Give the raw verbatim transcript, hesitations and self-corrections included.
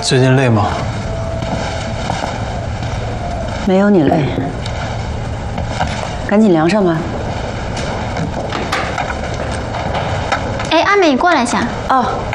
最近累吗？ 没有你累，赶紧量上吧。 哎，阿美，你过来一下。 哦。